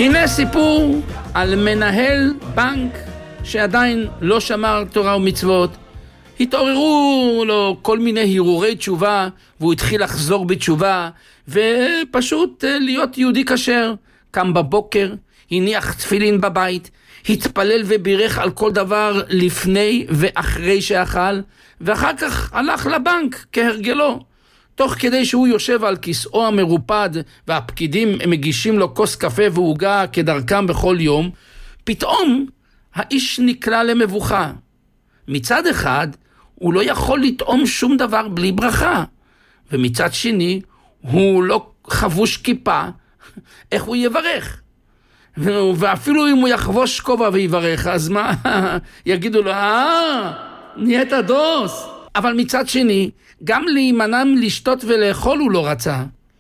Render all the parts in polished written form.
הנה סיפור על מנהל בנק שעדיין לא שמר תורה ומצוות. התעוררו לו כל מיני הרהורי תשובה, והוא התחיל לחזור בתשובה, ופשוט להיות יהודי כשר. קם בבוקר, הניח תפילין בבית, התפלל ובירך על כל דבר לפני ואחרי שאכל, ואחר כך הלך לבנק כהרגלו. תוך כדי שהוא יושב על כיסאו המרופד, והפקידים מגישים לו כוס קפה והוגה כדרכם בכל יום, פתאום האיש נקלע למבוכה. מצד אחד, הוא לא יכול לטעום שום דבר בלי ברכה, ומצד שני, הוא לא חבוש כיפה, איך הוא יברך? ואפילו אם הוא יחבוש כובע ויברך, אז מה? יגידו לו, נהיית דוס. אבל מצד שני, גם להימנע לשתות ולאכול הוא לא רצה.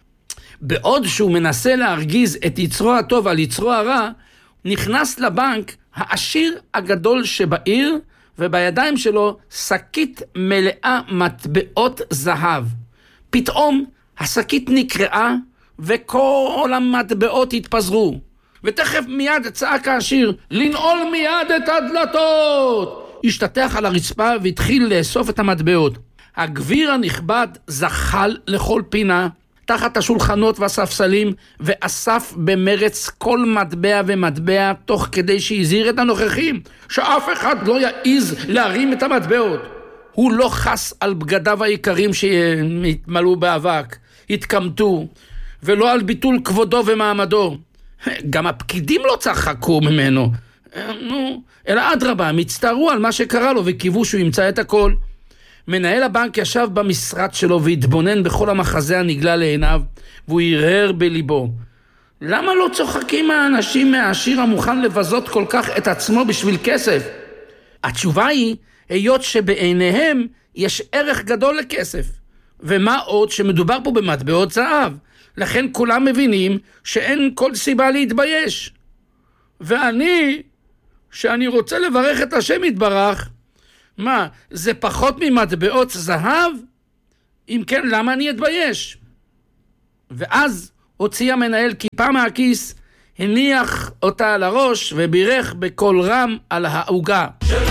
בעוד שהוא מנסה להרגיז את יצרו הטוב על יצרו הרע, נכנס לבנק העשיר הגדול שבעיר, ובידיים שלו שקית מלאה מטבעות זהב. פתאום השקית נקרעה, וכל המטבעות התפזרו. ותכף מיד צעק העשיר, לנעול מיד את הדלתות! השתתח על הרצפה והתחיל לאסוף את המטבעות. הגביר הנכבד זחל לכל פינה, תחת השולחנות והספסלים, ואסף במרץ כל מטבע ומטבע, תוך כדי שהזהיר את הנוכחים, שאף אחד לא יעיז להרים את המטבעות. הוא לא חס על בגדיו היקרים שהתמלאו באבק, התקמטו, ולא על ביטול כבודו ומעמדו. גם הפקידים לא צחקו ממנו, אלא אדרבה, הם הצטערו על מה שקרה לו וקיוו שהוא ימצא את הכל. מנהל הבנק ישב במשרד שלו והתבונן בכל המחזה הנגלה לעיניו, והוא הרהר בליבו, למה לא צוחקים האנשים מהעשיר המוכן לבזות כל כך את עצמו בשביל כסף? התשובה היא, היות שבעיניהם יש ערך גדול לכסף, ומה עוד שמדובר פה במטבעות זהב, לכן כולם מבינים שאין כל סיבה להתבייש. ואני, שאני רוצה לברך את השם יתברך, מה, זה פחות ממטבעות זהב? אם כן, למה אני אתבייש? ואז הוציא המנהל כיפה מהכיס, הניח אותה על הראש ובירך בקול רם על העוגה.